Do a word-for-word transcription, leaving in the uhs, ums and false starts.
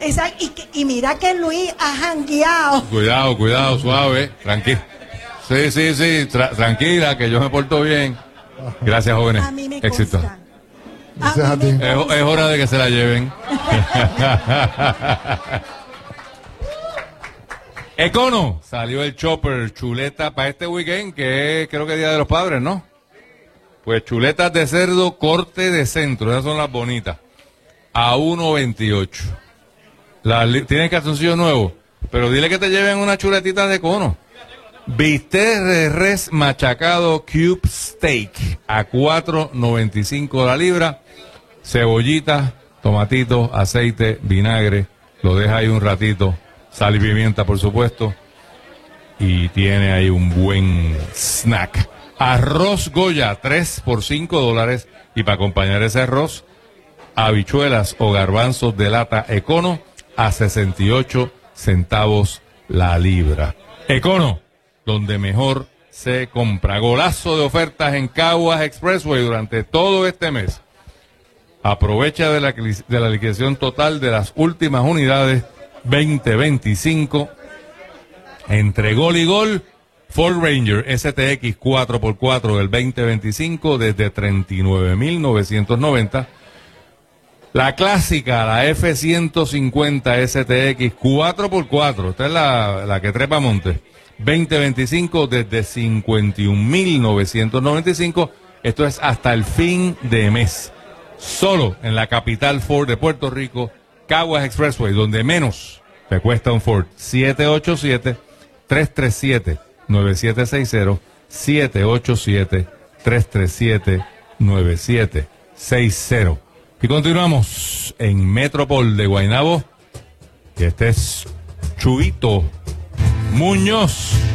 Exacto. Y, que- y mira que Luis ha jangueado. Cuidado, cuidado, suave, tranquilo. Sí, sí, sí, tra- tranquila, que yo me porto bien. Gracias, jóvenes. A mí me Éxito. consta. Gracias a mí ti. me Es, consta. es hora de que se la lleven. Econo, salió el chopper, chuleta para este weekend, que es, creo que es Día de los Padres, ¿no? Pues chuletas de cerdo, corte de centro, esas son las bonitas. A uno veintiocho. Las li- ¿Tienen calzoncillo nuevo? Pero dile que te lleven una chuletita de Econo. Bistec de res machacado Cube Steak a cuatro noventa y cinco la libra. Cebollita, tomatito, aceite, vinagre. Lo deja ahí un ratito. Sal y pimienta, por supuesto. Y tiene ahí un buen snack. Arroz Goya, tres por cinco dólares. Y para acompañar ese arroz, habichuelas o garbanzos de lata Econo a sesenta y ocho centavos la libra. Econo, donde mejor se compra. Golazo de ofertas en Caguas Expressway durante todo este mes. Aprovecha de la, cli- de la liquidación total de las últimas unidades veinte veinticinco. Entre gol y gol, Ford Ranger S T X cuatro por cuatro del veinte veinticinco desde treinta y nueve mil novecientos noventa. La clásica, la F ciento cincuenta S T X cuatro por cuatro, esta es la, la que trepa monte, veinte veinticinco desde cincuenta y un mil novecientos noventa y cinco. Esto es hasta el fin de mes. Solo en la capital Ford de Puerto Rico, Caguas Expressway, donde menos te cuesta un Ford. siete ocho siete, tres tres siete, nueve siete seis cero, siete ocho siete, tres tres siete, nueve siete seis cero. Y continuamos en Metropol de Guaynabo. Y este es Chuito Muñoz.